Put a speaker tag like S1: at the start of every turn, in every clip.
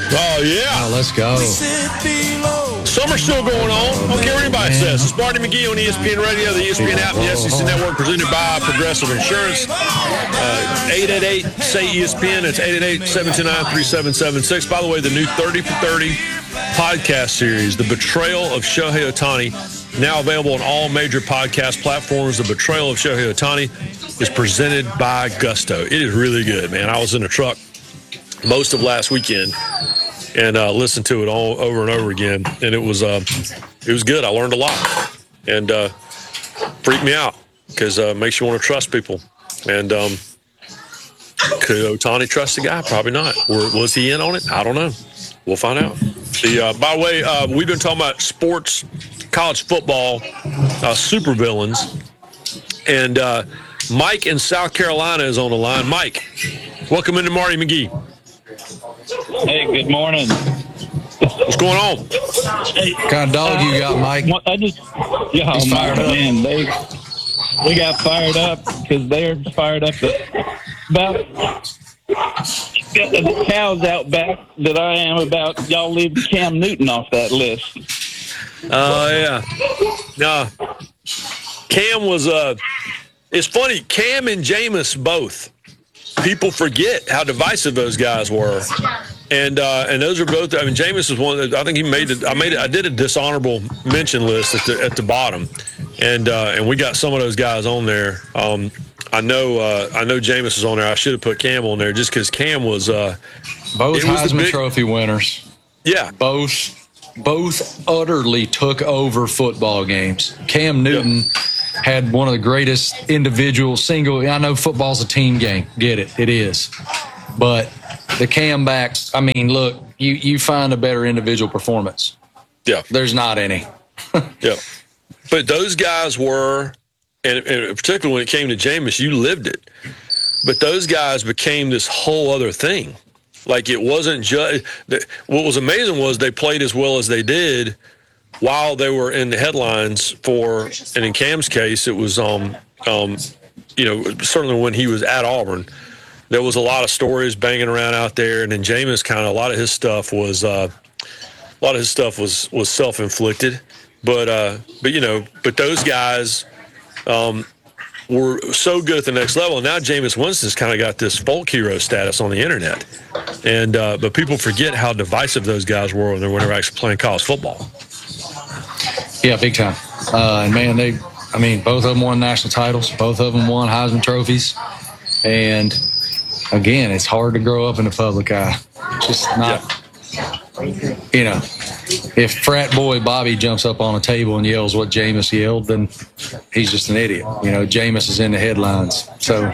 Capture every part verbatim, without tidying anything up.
S1: Oh, yeah.
S2: Oh, let's go.
S1: Summer's still going on. Don't care what anybody says. It's Marty McGee on E S P N Radio, the E S P N app, and the S E C Network, presented by Progressive Insurance. Uh, eight eight eight, S A Y, E S P N. It's eight eight eight, seven two nine, three seven seven six. By the way, the new thirty for thirty podcast series, The Betrayal of Shohei Ohtani, now available on all major podcast platforms. The Betrayal of Shohei Ohtani is presented by Gusto. It is really good, man. I was in a truck most of last weekend and uh, listened to it all over and over again, and it was uh, it was good. I learned a lot, and uh, freaked me out because uh, it makes you want to trust people. And um, could Ohtani trust the guy? Probably not. Or was he in on it? I don't know. We'll find out. The uh, by the way, uh, we've been talking about sports, college football, uh, supervillains, and uh, Mike in South Carolina is on the line. Mike, welcome into Marty McGee.
S3: Hey, good morning.
S1: What's going on?
S2: What kind of dog you got, Mike?
S3: I just, yeah,
S2: He's fired up.
S3: man, they we got fired up because they're fired up about the cows out back that I am about y'all leave Cam Newton off that list.
S1: Oh, uh, yeah. No. Cam was, uh, it's funny, Cam and Jameis both. People forget how divisive those guys were. And uh, and those are both, I mean, Jameis is one that I think he made it, I made it, I did a dishonorable mention list at the at the bottom. And uh, and we got some of those guys on there. Um, I know uh, I know Jameis is on there. I should have put Cam on there just because Cam was uh,
S2: both
S1: was
S2: Heisman
S1: big,
S2: Trophy winners.
S1: Yeah,
S2: both both utterly took over football games. Cam Newton yep. had one of the greatest individual single. I know football's a team game. Get it? It is, but the Cam backs. I mean, look, you you find a better individual performance.
S1: Yeah,
S2: there's not any.
S1: Yeah. But those guys were, and, and particularly when it came to Jameis, you lived it. But those guys became this whole other thing. Like it wasn't just, what was amazing was they played as well as they did while they were in the headlines for, and in Cam's case, it was, um, um, you know, certainly when he was at Auburn, there was a lot of stories banging around out there. And then Jameis kind of, a lot of his stuff was, uh, a lot of his stuff was, was self-inflicted. But, uh, but you know, but those guys um, were so good at the next level. And now Jameis Winston's kind of got this folk hero status on the internet. And uh, but people forget how divisive those guys were when they were actually playing college football.
S2: Yeah, big time. Uh, and, man, they, I mean, both of them won national titles. Both of them won Heisman trophies. And, again, it's hard to grow up in the public eye. It's just not, yeah. you know. If frat boy Bobby jumps up on a table and yells what Jameis yelled, then he's just an idiot. You know, Jameis is in the headlines. So,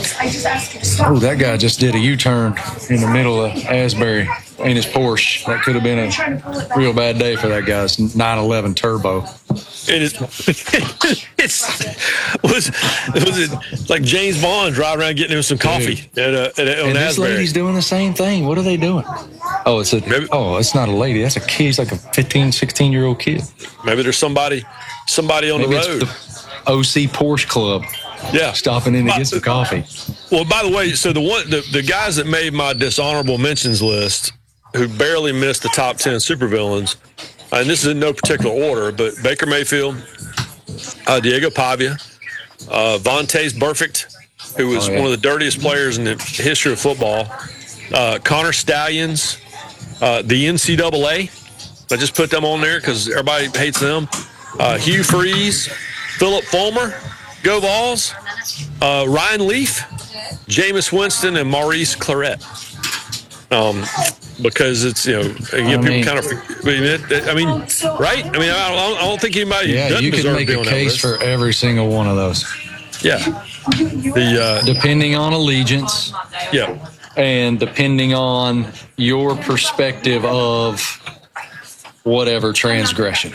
S2: oh, that guy just did a U-turn in the middle of Asbury in his Porsche. That could have been a real bad day for that guy's nine eleven Turbo.
S1: It is. It's was was it like James Bond driving around getting him some coffee at, uh, at, at on
S2: and this
S1: Asbury.
S2: lady's doing the same thing. What are they doing? Oh, it's a. Maybe, oh, it's not a lady. That's a kid. It's like a fifteen, sixteen year old kid.
S1: Maybe there's somebody, somebody on
S2: Maybe
S1: the road.
S2: It's the O C Porsche Club.
S1: Yeah,
S2: stopping in to get some coffee.
S1: Well, by the way, so the one the, the guys that made my dishonorable mentions list, who barely missed the top ten supervillains, and this is in no particular order, but Baker Mayfield, uh, Diego Pavia, uh, Vontaze Burfict, who was oh, yeah. one of the dirtiest players in the history of football, uh, Connor Stallions, uh, the N C double A. I just put them on there because everybody hates them. Uh, Hugh Freeze, Philip Fulmer, Go Vols, uh, Ryan Leaf, Jameis Winston, and Maurice Claret. Um, because it's, you know, again, people mean, kind of, I mean, it, I mean, right? I mean, I don't, I don't think anybody
S2: yeah,
S1: doesn't
S2: you can
S1: deserve
S2: make
S1: to be
S2: a
S1: on
S2: case for every single one of those.
S1: Yeah. The uh,
S2: depending on allegiance.
S1: Yeah.
S2: And depending on your perspective of whatever transgression.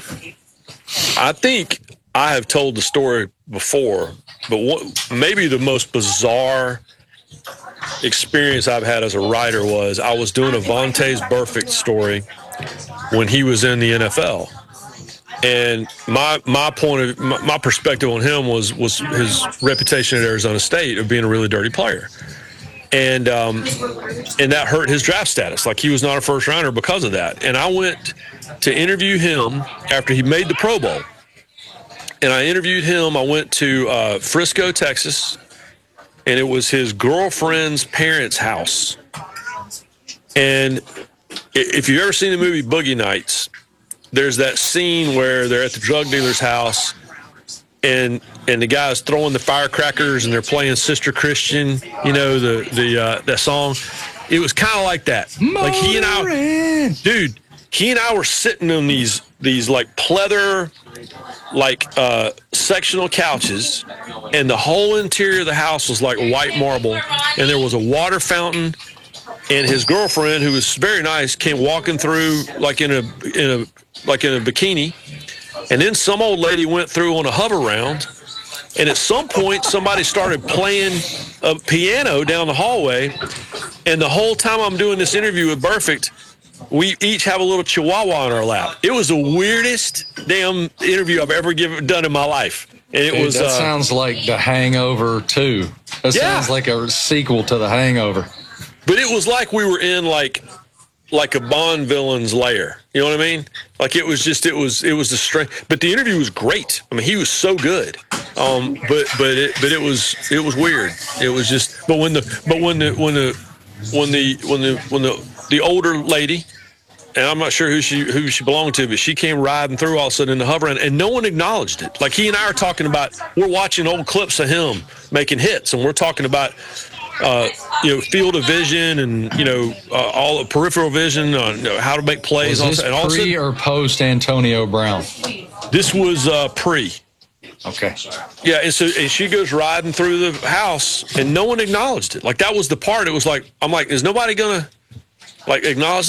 S1: I think I have told the story before, but what, maybe the most bizarre experience I've had as a writer was I was doing a Vontaze Burfict story when he was in the N F L. And my my point of my, my perspective on him was was his reputation at Arizona State of being a really dirty player. and um, and that hurt his draft status. Like, he was not a first rounder because of that. And I went to interview him after he made the Pro Bowl. And I interviewed him. I went to uh, Frisco, Texas, and it was his girlfriend's parents' house. And if you've ever seen the movie Boogie Nights, there's that scene where they're at the drug dealer's house, and and the guy's throwing the firecrackers, and they're playing Sister Christian, you know, the the uh, that song. It was kind of like that. Like, he and I, dude, he and I were sitting on these these like pleather, like uh, sectional couches, and the whole interior of the house was like white marble, and there was a water fountain. And his girlfriend, who was very nice, came walking through like in a in a like in a bikini, and then some old lady went through on a hover round, and at some point somebody started playing a piano down the hallway, and the whole time I'm doing this interview with Burfict, we each have a little chihuahua on our lap. It was the weirdest damn interview I've ever given done in my life. And it
S2: Dude,
S1: was
S2: that
S1: uh,
S2: sounds like The Hangover two. That
S1: Yeah.
S2: sounds like a sequel to The Hangover.
S1: But it was like we were in like like a Bond villain's lair. You know what I mean? Like, it was just it was it was the strength. But the interview was great. I mean, he was so good. Um, but but it but it was it was weird. It was just. But when the but when the when the when the when the when the the older lady, and I'm not sure who she who she belonged to, but she came riding through all of a sudden in the hover, and, and no one acknowledged it. Like, he and I are talking about, we're watching old clips of him making hits, and we're talking about. Uh, you know, field of vision, and you know, uh, all peripheral vision on you know, how to make plays.
S2: Was this
S1: and all
S2: pre or post Antonio Brown?
S1: This was uh, pre.
S2: Okay.
S1: Yeah, and so and she goes riding through the house, and no one acknowledged it. Like, that was the part. It was like, I'm like, is nobody gonna like acknowledge